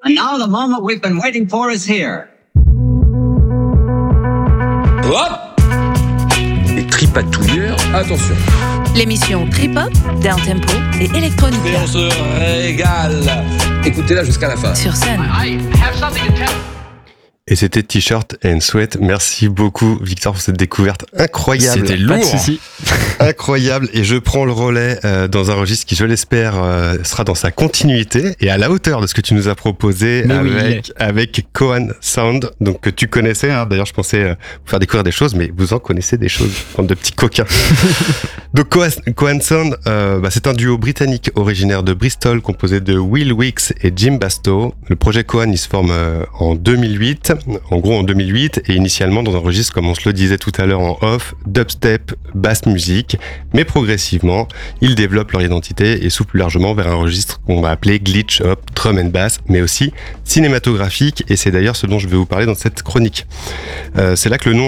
And now the moment we've been waiting for is here. Hop! Les tripatouilleurs, attention. L'émission Trip-Hop, Downtempo et Electronica. Et on se régale. Écoutez-la jusqu'à la fin. Sur scène. Et c'était T-shirt and Sweat. Merci beaucoup, Victor, pour cette découverte incroyable. C'était lourd. Pas de souci. Incroyable. Et je prends le relais dans un registre qui, je l'espère, sera dans sa continuité et à la hauteur de ce que tu nous as proposé avec Koan Sound, donc que tu connaissais. Hein. D'ailleurs, je pensais vous faire découvrir des choses, mais vous en connaissez des choses, bande de petits coquins. Donc Koan Sound, c'est un duo britannique originaire de Bristol, composé de Will Weeks et Jim Bastow. Le projet Koan, il se forme en 2008. En gros en 2008, et initialement dans un registre, comme on se le disait tout à l'heure en off, dubstep, basse musique, mais progressivement, ils développent leur identité et s'ouvrent plus largement vers un registre qu'on va appeler glitch hop, drum and bass, mais aussi cinématographique, et c'est d'ailleurs ce dont je vais vous parler dans cette chronique. C'est là que le nom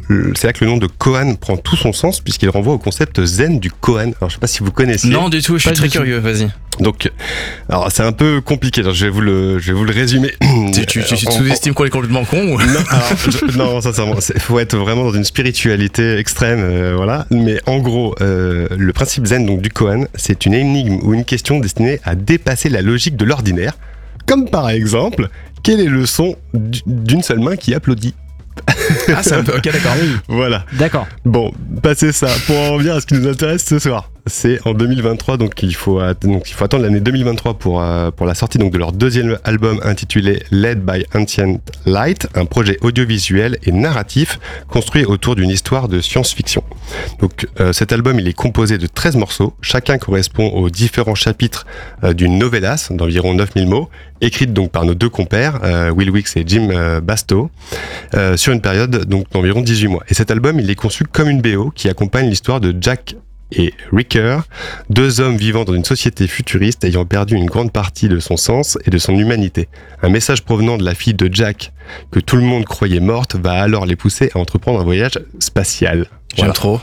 de Koan prend tout son sens, puisqu'il renvoie au concept zen du koan. Alors je sais pas si vous connaissez. Non du tout, je suis très curieux, vas-y. Donc, alors c'est un peu compliqué, alors je vais vous le résumer. Tu sous-estimes qu'on est complètement con ou... Non, sincèrement, faut être vraiment dans une spiritualité extrême, voilà. Mais en gros, le principe zen donc du koan, c'est une énigme ou une question destinée à dépasser la logique de l'ordinaire, comme par exemple, quel est le son d'une seule main qui applaudit? Ah, ça ok, d'accord. Oui. Voilà. D'accord. Bon, passez ça. Pour en revenir à ce qui nous intéresse ce soir, c'est en 2023, donc il faut attendre l'année 2023 pour la sortie donc de leur deuxième album intitulé Led by Ancient Light, un projet audiovisuel et narratif construit autour d'une histoire de science-fiction. Donc cet album, il est composé de 13 morceaux, chacun correspond aux différents chapitres d'une novellasse d'environ 9000 mots, écrite donc par nos deux compères, Will Weeks et Jim Bastow, sur une période donc d'environ 18 mois. Et cet album, il est conçu comme une BO qui accompagne l'histoire de Jack et Ricker, deux hommes vivant dans une société futuriste ayant perdu une grande partie de son sens et de son humanité. Un message provenant de la fille de Jack, que tout le monde croyait morte, va alors les pousser à entreprendre un voyage spatial. J'aime trop.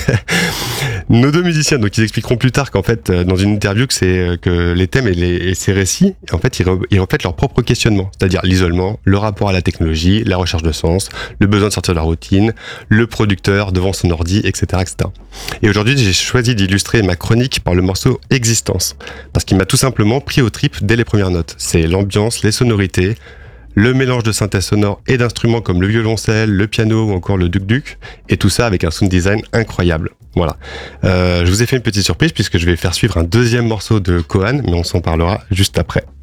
Nos deux musiciens, donc ils expliqueront plus tard qu'en fait, dans une interview, que les thèmes et ces récits, en fait, ils reflètent leur propre questionnement, c'est-à-dire l'isolement, le rapport à la technologie, la recherche de sens, le besoin de sortir de la routine, le producteur devant son ordi, etc., etc. Et aujourd'hui, j'ai choisi d'illustrer ma chronique par le morceau Existence, parce qu'il m'a tout simplement pris aux tripes dès les premières notes. C'est l'ambiance, les sonorités, le mélange de synthèses sonores et d'instruments comme le violoncelle, le piano ou encore le duk-duk, et tout ça avec un sound design incroyable. Voilà. Je vous ai fait une petite surprise puisque je vais faire suivre un deuxième morceau de Koan, mais on s'en parlera juste après.